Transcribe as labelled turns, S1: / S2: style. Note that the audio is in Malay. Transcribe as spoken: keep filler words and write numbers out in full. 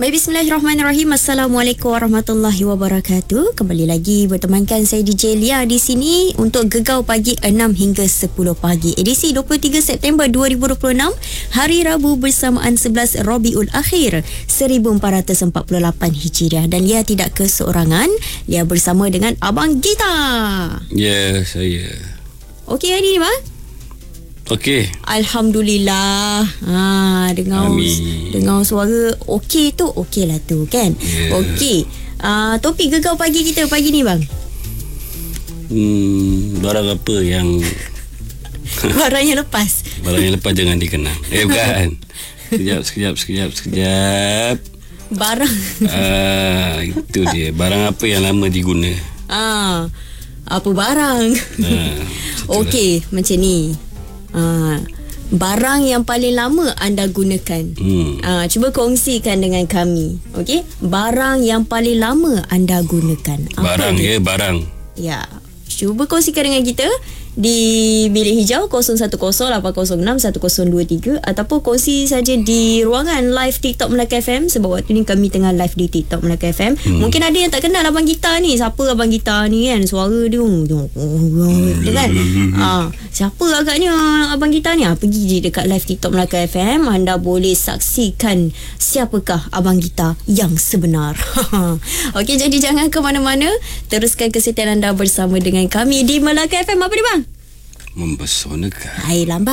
S1: Baik, bismillahirrahmanirrahim. Assalamualaikum warahmatullahi wabarakatuh. Kembali lagi bertemankan saya D J Lia di sini untuk Gegau Pagi enam hingga sepuluh pagi. Edisi dua puluh tiga September dua ribu dua puluh enam, hari Rabu bersamaan sebelas Rabiul Akhir seribu empat ratus empat puluh lapan Hijriah. Dan Lia tidak keseorangan. Lia bersama dengan Abang Gita.
S2: Ya, yeah, saya.
S1: Okey hari ni, bang?
S2: Okey.
S1: Alhamdulillah. Ha, dengar
S2: Amin.
S1: dengar suara okey tu, okey lah tu kan.
S2: Yeah.
S1: Okey. Uh, topik Gegau Pagi kita pagi ni, bang.
S2: Hmm, barang apa yang
S1: Barang yang lepas.
S2: barang yang lepas jangan dikenal. Eh bukan. Sekejap, sekejap, sekejap, sekejap.
S1: Barang.
S2: Ah, itu dia. Barang apa yang lama diguna.
S1: Ah, apa barang?
S2: Ah,
S1: Okey, macam ni. Ah, barang yang paling lama anda gunakan.
S2: Hmm.
S1: Ah, cuba kongsikan dengan kami. Okey? Barang yang paling lama anda gunakan. Apa
S2: Barang
S1: dia?
S2: ya, barang.
S1: Ya. Cuba kongsikan dengan kita di bilik hijau kosong satu kosong lapan kosong enam satu kosong dua tiga ataupun kongsi saja di ruangan live TikTok Melaka F M, sebab waktu ni kami tengah live di TikTok Melaka F M. Hmm. Mungkin ada yang tak kenal Abang Gita ni. Siapa Abang Gita ni kan? Suara dia dia kan? Ah, siapa agaknya Abang Gita ni? Ah, pergi je dekat live TikTok Melaka F M. Anda boleh saksikan siapakah Abang Gita yang sebenar. Okey, jadi jangan ke mana-mana. Teruskan kesetiaan anda bersama dengan kami di Melaka F M. Apa dia, bang?
S2: Mempesonakan.
S1: Hai, lambat.